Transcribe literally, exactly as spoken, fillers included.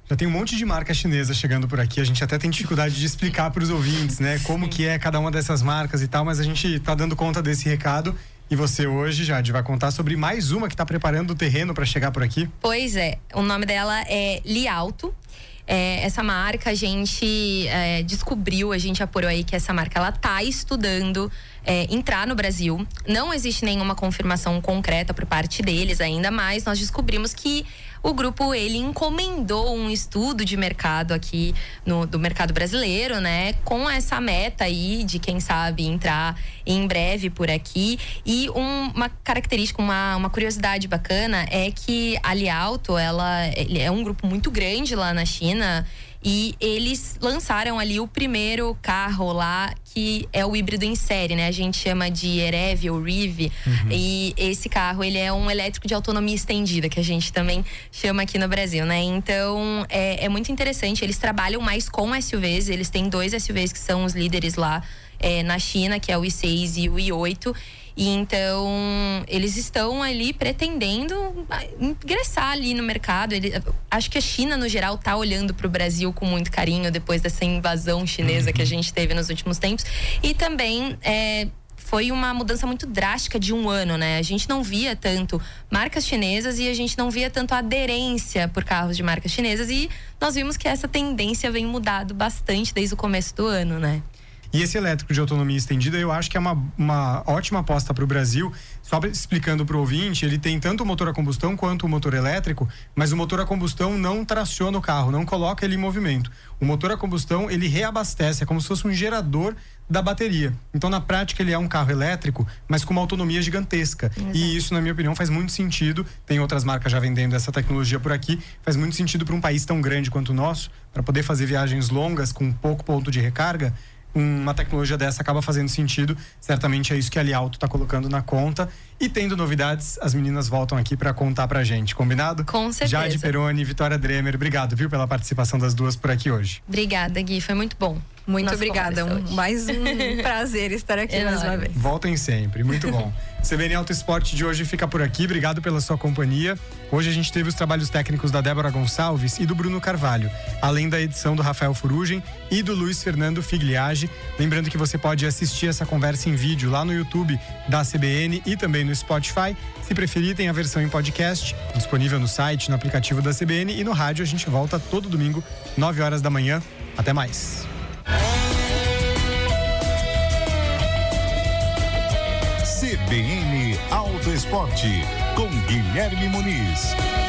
Já tem um monte de marca chinesa chegando por aqui. A gente até tem dificuldade de explicar para os ouvintes, né? Como que é cada uma dessas marcas e tal, mas a gente tá dando conta desse recado. E você hoje, Jade, vai contar sobre mais uma que está preparando o terreno para chegar por aqui? Pois é, o nome dela é Li Auto. É, essa marca a gente é, descobriu, a gente apurou aí que essa marca ela tá estudando é, entrar no Brasil. Não existe nenhuma confirmação concreta por parte deles ainda, mas nós descobrimos que o grupo ele encomendou um estudo de mercado aqui no, do mercado brasileiro, né? Com essa meta aí de quem sabe entrar em breve por aqui. E um, uma característica, uma, uma curiosidade bacana é que a Li Auto, ela é um grupo muito grande lá na China. E eles lançaram ali o primeiro carro lá, que é o híbrido em série, né? A gente chama de Erev ou Riv. Uhum. E esse carro, ele é um elétrico de autonomia estendida, que a gente também chama aqui no Brasil, né? Então, é, é muito interessante. Eles trabalham mais com S U Vs. Eles têm dois S U Vs que são os líderes lá é, na China, que é o i seis e o i oito. E então, eles estão ali pretendendo ingressar ali no mercado. Ele, acho que a China, no geral, tá olhando pro Brasil com muito carinho depois dessa invasão chinesa uhum. que a gente teve nos últimos tempos. E também, é, foi uma mudança muito drástica de um ano, né? A gente não via tanto marcas chinesas e a gente não via tanto aderência por carros de marcas chinesas. E nós vimos que essa tendência vem mudando bastante desde o começo do ano, né? E esse elétrico de autonomia estendida, eu acho que é uma, uma ótima aposta para o Brasil. Só explicando para o ouvinte, ele tem tanto o motor a combustão quanto o motor elétrico, mas o motor a combustão não traciona o carro, não coloca ele em movimento. O motor a combustão, ele reabastece, é como se fosse um gerador da bateria. Então, na prática, ele é um carro elétrico, mas com uma autonomia gigantesca. Exato. E isso, na minha opinião, faz muito sentido. Tem outras marcas já vendendo essa tecnologia por aqui. Faz muito sentido para um país tão grande quanto o nosso, para poder fazer viagens longas com pouco ponto de recarga. Uma tecnologia dessa acaba fazendo sentido. Certamente é isso que a Li Auto está colocando na conta. E tendo novidades, as meninas voltam aqui para contar pra gente, combinado? Com certeza. Jade Peroni, Vitória Dremer, obrigado, viu, pela participação das duas por aqui hoje. Obrigada, Gui, foi muito bom. Muito Nossa obrigada, um, mais um prazer estar aqui mais uma vez. Voltem sempre, muito bom. C B N Auto Esporte de hoje fica por aqui, obrigado pela sua companhia. Hoje a gente teve os trabalhos técnicos da Débora Gonçalves e do Bruno Carvalho, além da edição do Rafael Furugem e do Luiz Fernando Figliage. Lembrando que você pode assistir essa conversa em vídeo lá no YouTube da C B N e também no Spotify. Se preferir, tem a versão em podcast, disponível no site, no aplicativo da C B N, e no rádio a gente volta todo domingo, nove horas da manhã. Até mais. C B N Auto Esporte, com Guilherme Muniz.